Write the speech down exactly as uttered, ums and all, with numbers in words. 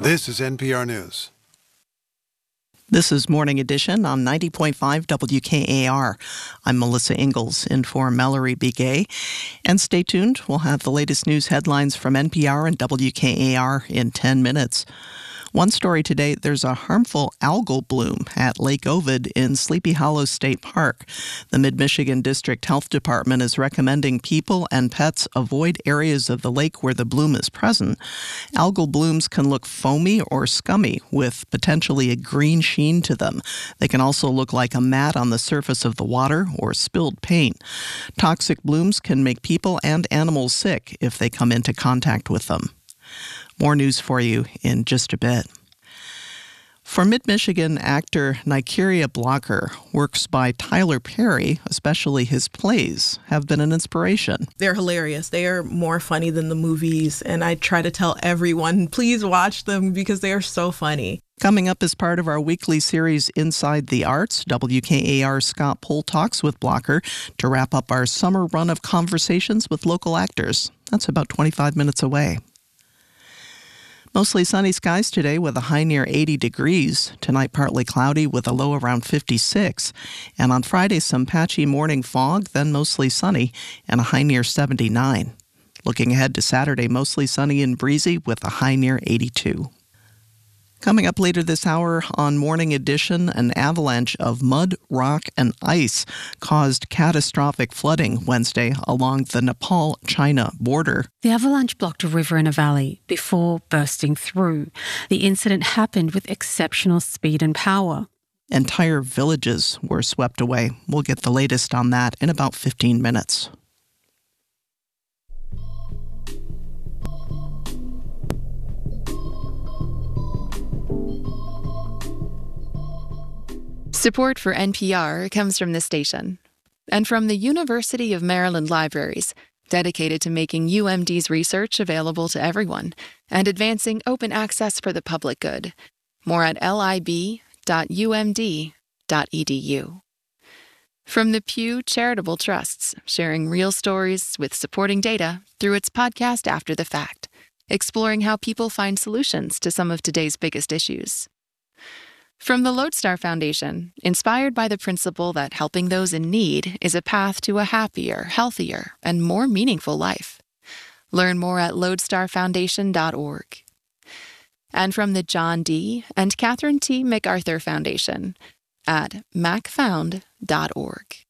This is N P R News. This is Morning Edition on ninety point five W K A R. I'm Melissa Ingalls in for Mallory Begay. And stay tuned. We'll have the latest news headlines from N P R and W K A R in ten minutes. One story today, there's a harmful algal bloom at Lake Ovid in Sleepy Hollow State Park. The Mid-Michigan District Health Department is recommending people and pets avoid areas of the lake where the bloom is present. Algal blooms can look foamy or scummy with potentially a green sheen to them. They can also look like a mat on the surface of the water or spilled paint. Toxic blooms can make people and animals sick if they come into contact with them. More news for you in just a bit. For Mid-Michigan actor Nykeria Blocker, works by Tyler Perry, especially his plays, have been an inspiration. They're hilarious. They are more funny than the movies, and I try to tell everyone, please watch them because they are so funny. Coming up as part of our weekly series Inside the Arts, W K A R's Scott Pohl talks with Blocker to wrap up our summer run of conversations with local actors. That's about twenty-five minutes away. Mostly sunny skies today with a high near eighty degrees. Tonight, partly cloudy with a low around fifty-six. And on Friday, some patchy morning fog, then mostly sunny and a high near seventy-nine. Looking ahead to Saturday, mostly sunny and breezy with a high near eighty-two. Coming up later this hour on Morning Edition, an avalanche of mud, rock, and ice caused catastrophic flooding Wednesday along the Nepal-China border. The avalanche blocked a river in a valley before bursting through. The incident happened with exceptional speed and power. Entire villages were swept away. We'll get the latest on that in about fifteen minutes. Support for N P R comes from this station and from the University of Maryland Libraries, dedicated to making U M D's research available to everyone and advancing open access for the public good. More at lib dot u m d dot e d u. From the Pew Charitable Trusts, sharing real stories with supporting data through its podcast After the Fact, exploring how people find solutions to some of today's biggest issues. From the Lodestar Foundation, inspired by the principle that helping those in need is a path to a happier, healthier, and more meaningful life. Learn more at lodestar foundation dot org. And from the John D. and Catherine T. MacArthur Foundation at mac found dot org.